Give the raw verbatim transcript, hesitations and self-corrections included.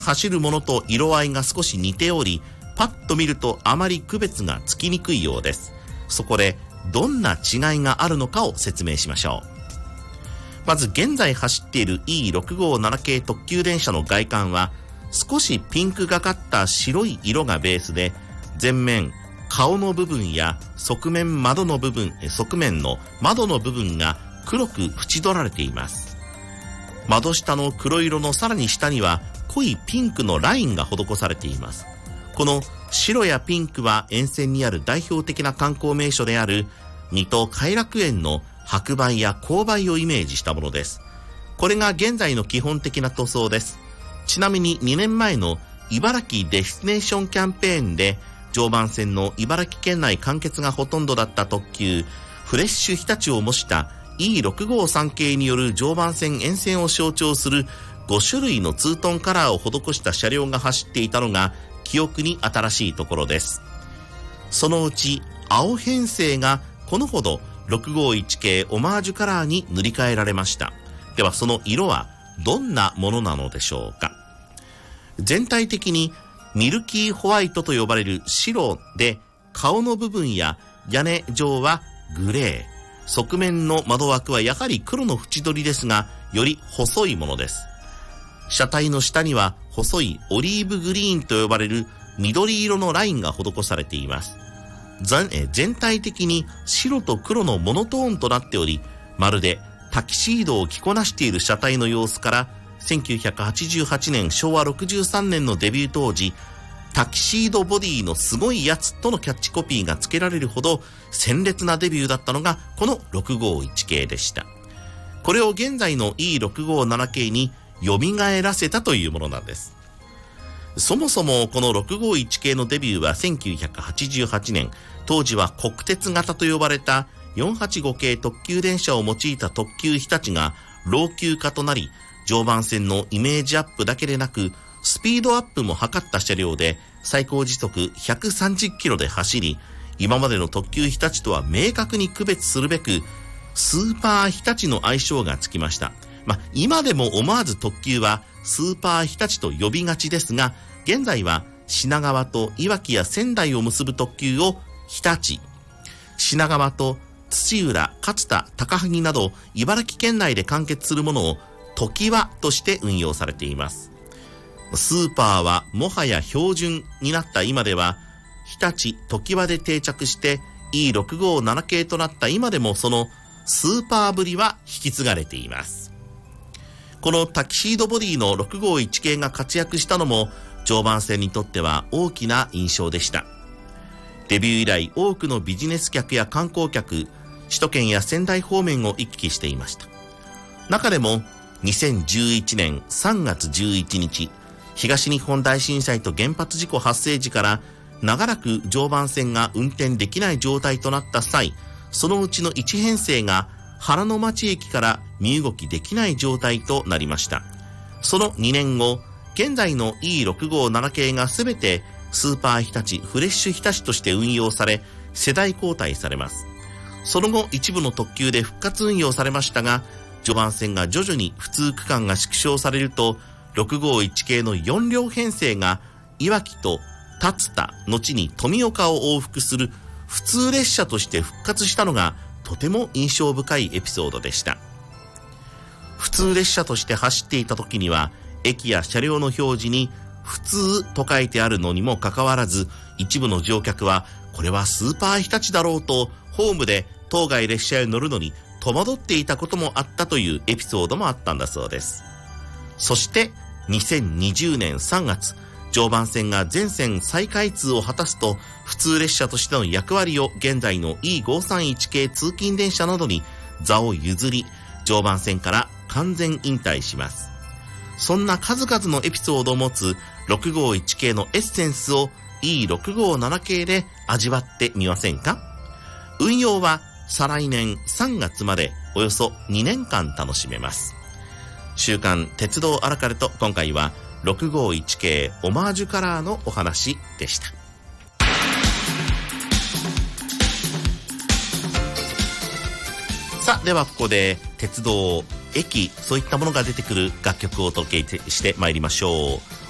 走るものと色合いが少し似ており、パッと見るとあまり区別がつきにくいようです。そこでどんな違いがあるのかを説明しましょう。まず現在走っている イーろくごーなな 系特急電車の外観は少しピンクがかった白い色がベースで、前面顔の部分や側面窓の部分側面の窓の部分が黒く縁取られています。窓下の黒色のさらに下には濃いピンクのラインが施されています。この白やピンクは沿線にある代表的な観光名所である水戸偕楽園の白梅や紅梅をイメージしたものです。これが現在の基本的な塗装です。ちなみににねんまえの茨城デスティネーションキャンペーンで常磐線の茨城県内完結がほとんどだった特急フレッシュ日立を模した イーろくごーさん 系による常磐線沿線を象徴するごしゅるいのツートンカラーを施した車両が走っていたのが記憶に新しいところです。そのうち青編成がこのほどろくごーいち系オマージュカラーに塗り替えられました。ではその色はどんなものなのでしょうか。全体的にミルキーホワイトと呼ばれる白で、顔の部分や屋根上はグレー、側面の窓枠はやはり黒の縁取りですが、より細いものです。車体の下には細いオリーブグリーンと呼ばれる緑色のラインが施されています。全体的に白と黒のモノトーンとなっており、まるでタキシードを着こなしている車体の様子から、せんきゅうひゃくはちじゅうはちねんしょうわろくじゅうさんねんのデビュー当時、タキシードボディのすごいやつとのキャッチコピーが付けられるほど鮮烈なデビューだったのがこのろくごーいち系でした。これを現在の イーろくごーなな 系に蘇らせたというものなんです。そもそもこのろくごーいち系のデビューはせんきゅうひゃくはちじゅうはちねん、当時は国鉄型と呼ばれたよんはちご系特急電車を用いた特急日立が老朽化となり、常磐線のイメージアップだけでなくスピードアップも図った車両で、最高時速ひゃくさんじゅっキロで走り、今までの特急日立とは明確に区別するべくスーパー日立の愛称がつきました。まあ、今でも思わず特急はスーパー日立と呼びがちですが、現在は品川といわきや仙台を結ぶ特急を日立、品川と土浦、勝田、高萩など茨城県内で完結するものをときわとして運用されています。スーパーはもはや標準になった今では、日立、ときわで定着して イーろくごーなな 系となった今でもそのスーパーぶりは引き継がれています。このタキシードボディのろくごーいち系が活躍したのも常磐線にとっては大きな印象でした。デビュー以来多くのビジネス客や観光客、首都圏や仙台方面を行き来していました。中でもにせんじゅういちねんさんがつじゅういちにち、東日本大震災と原発事故発生時から長らく常磐線が運転できない状態となった際、そのうちのいち編成が原ノ町駅から身動きできない状態となりました。そのにねんご、現在の イーろくごーなな 系がすべてスーパー日立、フレッシュ日立として運用され、世代交代されます。その後一部の特急で復活運用されましたが、序盤線が徐々に普通区間が縮小されると、ろくごーいち系のよんりょう編成がいわきと竜田、後に富岡を往復する普通列車として復活したのがとても印象深いエピソードでした。普通列車として走っていた時には、駅や車両の表示に普通と書いてあるのにもかかわらず、一部の乗客はこれはスーパー日立だろうとホームで当該列車へ乗るのに戸惑っていたこともあったというエピソードもあったんだそうです。そしてにせんにじゅうねんさんがつ、常磐線が全線再開通を果たすと、普通列車としての役割を現在の イーごーさんいち 系通勤電車などに座を譲り、常磐線から完全引退します。そんな数々のエピソードを持つろくごーいち系のエッセンスを イーろくごーなな 系で味わってみませんか？運用は再来年さんがつまでおよそにねんかん楽しめます。週刊鉄道アラカルト、今回はろくごーいち系オマージュカラーのお話でした。さあ、ではここで鉄道、駅、そういったものが出てくる楽曲をお届けしてまいりましょう。